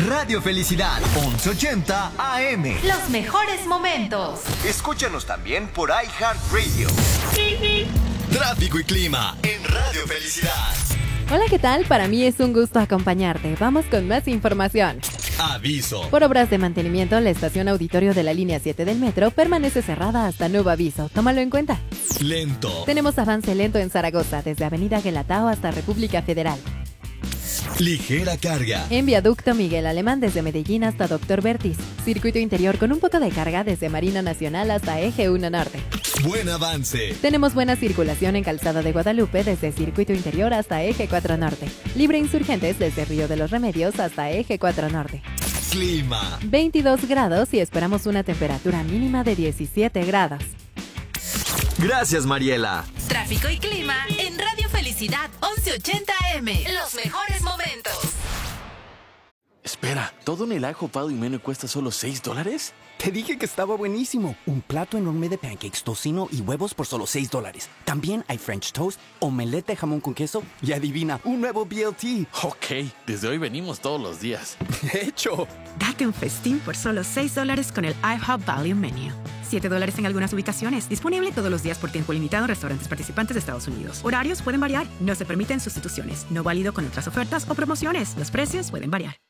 Radio Felicidad, 1180 AM. Los mejores momentos. Escúchanos también por iHeartRadio. Tráfico y clima en Radio Felicidad. Hola, ¿qué tal? Para mí es un gusto acompañarte. Vamos con más información. Aviso. Por obras de mantenimiento, la estación auditorio de la línea 7 del metro permanece cerrada hasta nuevo aviso. Tómalo en cuenta. Lento. Tenemos avance lento en Zaragoza, desde Avenida Guelatao hasta República Federal. Ligera carga. En viaducto Miguel Alemán, desde Medellín hasta Doctor Bertis. Circuito interior con un poco de carga desde Marina Nacional hasta Eje 1 Norte. Buen avance. Tenemos buena circulación en Calzada de Guadalupe desde Circuito Interior hasta Eje 4 Norte. Libre Insurgentes desde Río de los Remedios hasta Eje 4 Norte. Clima. 22 grados y esperamos una temperatura mínima de 17 grados. Gracias, Mariela. Tráfico y clima en Radio Felicidad 1180 AM. Los mejores momentos. Espera, ¿todo en el ajo Pado y Meno cuesta solo $6? Te dije que estaba buenísimo. Un plato enorme de pancakes, tocino y huevos por solo $6. También hay French toast, omelette de jamón con queso y adivina, un nuevo BLT. Ok, desde hoy venimos todos los días. De hecho. Date un festín por solo $6 con el IHOP Value Menu. $7 en algunas ubicaciones. Disponible todos los días por tiempo limitado en restaurantes participantes de Estados Unidos. Horarios pueden variar. No se permiten sustituciones. No válido con otras ofertas o promociones. Los precios pueden variar.